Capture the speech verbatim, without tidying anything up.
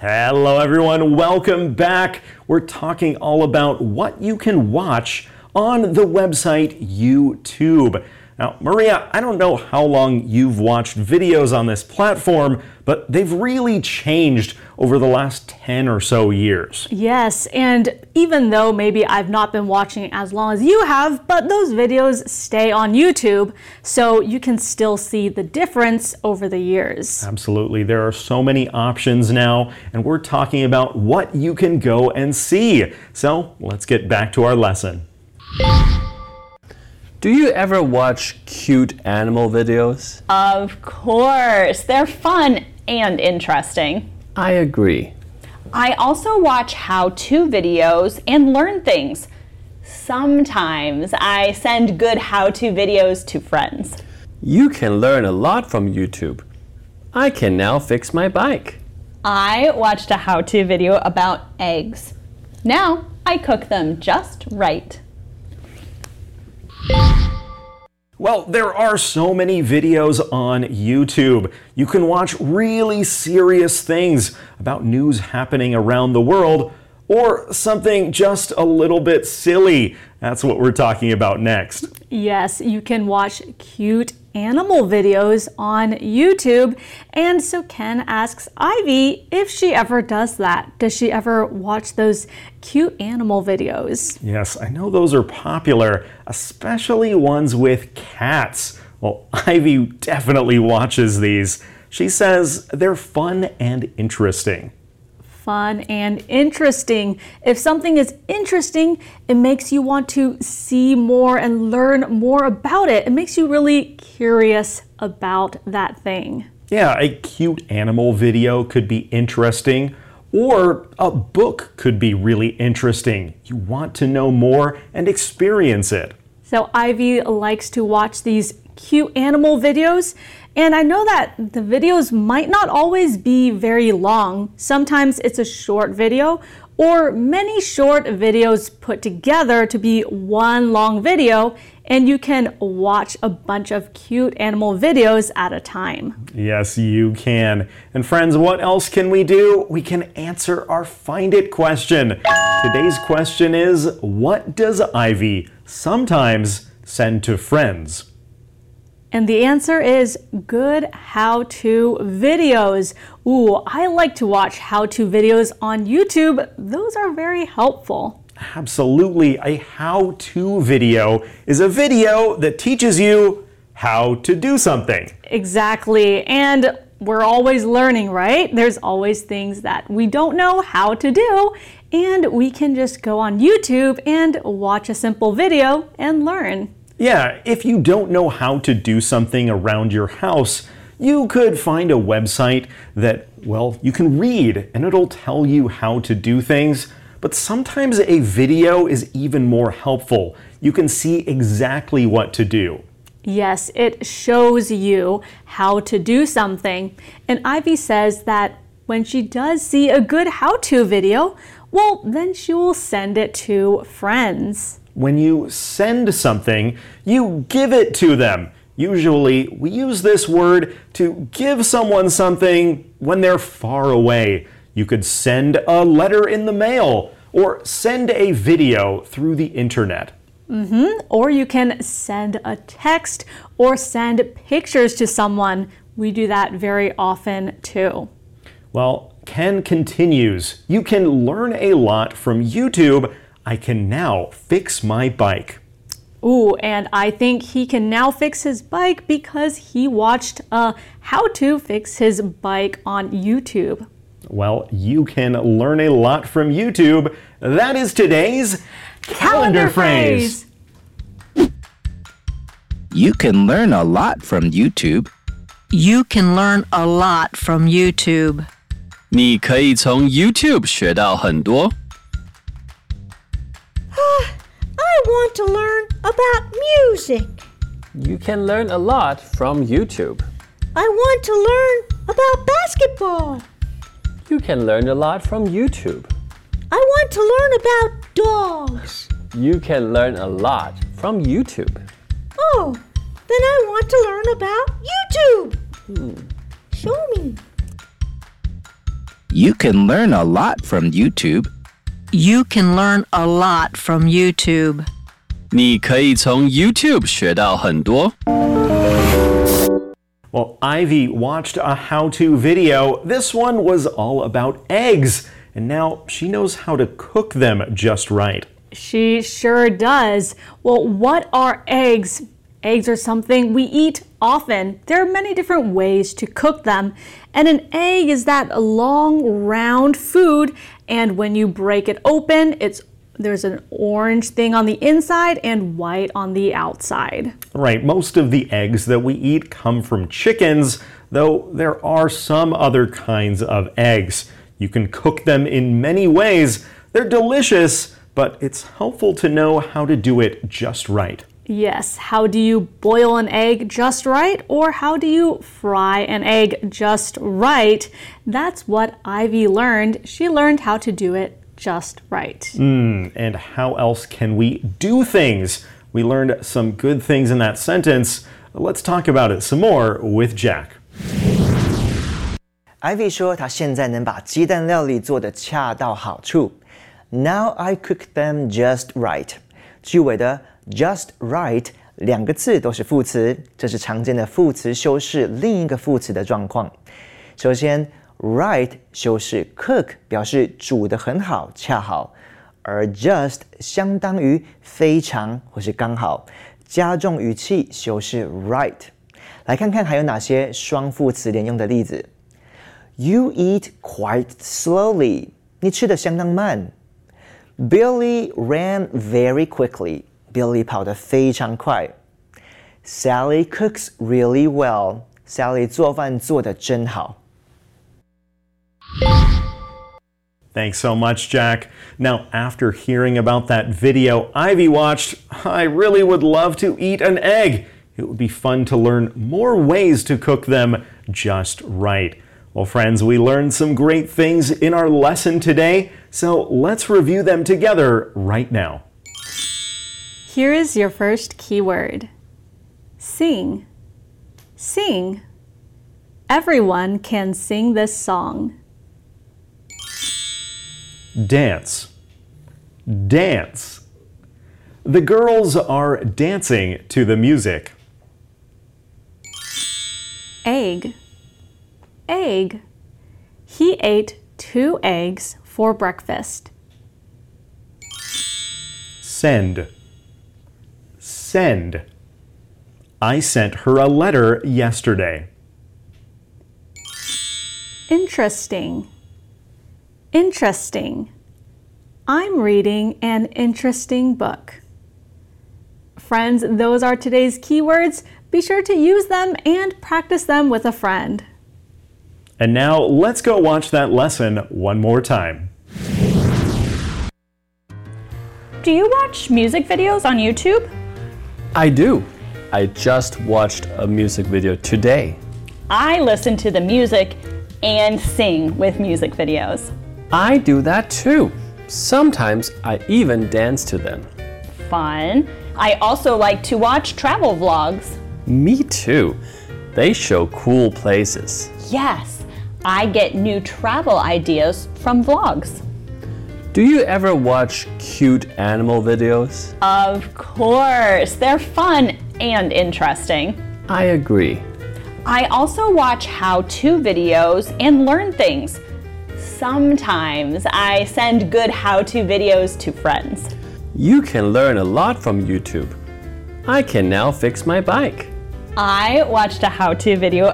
Hello everyone, welcome back. We're talking all about what you can watch on the website YouTube. Now, Maria, I don't know how long you've watched videos on this platform, but they've really changed over the last ten or so years. Yes, and even though maybe I've not been watching as long as you have, but those videos stay on YouTube, so you can still see the difference over the years. Absolutely. There are so many options now, and we're talking about what you can go and see. So let's get back to our lesson. Do you ever watch cute animal videos? Of course. They're fun and interesting. I agree. I also watch how-to videos and learn things. Sometimes I send good how-to videos to friends. You can learn a lot from YouTube. I can now fix my bike. I watched a how-to video about eggs. Now I cook them just right. Well, there are so many videos on YouTube. You can watch really serious things about news happening around the world, or something just a little bit silly. That's what we're talking about next. Yes, you can watch cute animal videos on YouTube. And so Ken asks Ivy if she ever does that. Does she ever watch those cute animal videos? Yes, I know those are popular, especially ones with cats. Well, Ivy definitely watches these. She says they're fun and interesting. Fun and interesting. If something is interesting, it makes you want to see more and learn more about it. It makes you really curious about that thing. Yeah, a cute animal video could be interesting, or a book could be really interesting. You want to know more and experience it. So Ivy likes to watch these cute animal videos, and I know that the videos might not always be very long. Sometimes it's a short video, or many short videos put together to be one long video, and you can watch a bunch of cute animal videos at a time. Yes, you can. And friends, what else can we do? We can answer our Find It question. Today's question is, what does Ivy sometimes send to friends? And the answer is good how-to videos. Ooh, I like to watch how-to videos on YouTube. Those are very helpful. Absolutely. A how-to video is a video that teaches you how to do something. Exactly. And we're always learning, right? There's always things that we don't know how to do, and we can just go on YouTube and watch a simple video and learn. Yeah, if you don't know how to do something around your house, you could find a website that, well, you can read and it'll tell you how to do things. But sometimes a video is even more helpful. You can see exactly what to do. Yes, it shows you how to do something. And Ivy says that when she does see a good how-to video, well, then she will send it to friends. When you send something, you give it to them. Usually, we use this word to give someone something when they're far away. You could send a letter in the mail or send a video through the internet. Mm-hmm. Or you can send a text or send pictures to someone. We do that very often too. Well, Ken continues. You can learn a lot from YouTube. I can now fix my bike. Ooh, and I think he can now fix his bike because he watched uh, how to fix his bike on YouTube. Well, you can learn a lot from YouTube. That is today's calendar, calendar phrase. phrase. You can learn a lot from YouTube. You can learn a lot from YouTube. 你可以从 YouTube 学到很多。 I want to learn about music. You can learn a lot from YouTube. I want to learn about basketball. You can learn a lot from YouTube. I want to learn about dogs. You can learn a lot from YouTube. Oh, then I want to learn about YouTube. Hmm. Show me. You can learn a lot from YouTube. You can learn a lot from YouTube. 你可以从 YouTube 学到很多。 Well, Ivy watched a how-to video. This one was all about eggs, and now she knows how to cook them just right. She sure does. Well, what are eggs? Eggs are something we eat often. There are many different ways to cook them. And an egg is that long, round food. And when you break it open, it's there's an orange thing on the inside and white on the outside. Right, most of the eggs that we eat come from chickens, though there are some other kinds of eggs. You can cook them in many ways. They're delicious, but it's helpful to know how to do it just right. Yes, how do you boil an egg just right, or how do you fry an egg just right? That's what Ivy learned. She learned how to do it just right. Mm, and how else can we do things? We learned some good things in that sentence. Let's talk about it some more with Jack. Ivy 说她现在能把鸡蛋料理做得恰到好处。Now I cook them just right. 句尾的 just right 两个字都是副词，这是常见的副词修饰另一个副词的状况。首先 right 修饰 cook 表示煮得很好，恰好，而 just 相当于非常或是刚好，加重语气修饰 right。来看看还有哪些双副词连用的例子。You eat quite slowly. 你吃得相当慢。Billy ran very quickly. Billy 跑得非常快。Sally cooks really well. Sally 做饭做得真好。 Thanks so much, Jack. Now, after hearing about that video Ivy watched, I really would love to eat an egg. It would be fun to learn more ways to cook them just right. Well, friends, we learned some great things in our lesson today, so let's review them together right now. Here is your first keyword. Sing. Sing. Everyone can sing this song. Dance. Dance. The girls are dancing to the music. Egg. Egg. He ate two eggs for breakfast. Send. Send. I sent her a letter yesterday. Interesting. Interesting. I'm reading an interesting book. Friends, those are today's keywords. Be sure to use them and practice them with a friend. And now let's go watch that lesson one more time. Do you watch music videos on YouTube? I do. I just watched a music video today. I listen to the music and sing with music videos. I do that too. Sometimes I even dance to them. Fun. I also like to watch travel vlogs. Me too. They show cool places. Yes, I get new travel ideas from vlogs. Do you ever watch cute animal videos? Of course, they're fun and interesting. I agree. I also watch how-to videos and learn things. Sometimes I send good how-to videos to friends. You can learn a lot from YouTube. I can now fix my bike. I watched a how-to video